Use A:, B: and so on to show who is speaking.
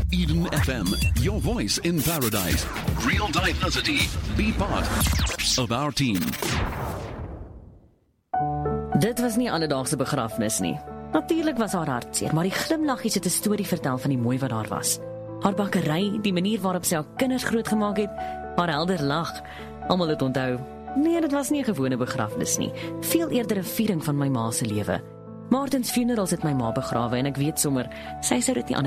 A: Eden FM, your voice in paradise. Real diversity. Be part of our team.
B: Dit was nie alledaagse begrafnis nie. Natuurlik was haar hartseer, maar die glimlaggies het 'n storie vertel van die mooi wat daar was. Haar bakkery, die manier waarop sy haar kinders grootgemaak het, haar helder lag. Almal het onthou. Nee, dit was nie 'n gewone begrafnis nie. Veel eerder 'n viering van my ma se lewe. Martins Funerals het my ma begrawe en ek weet sommer, sy sou dit nie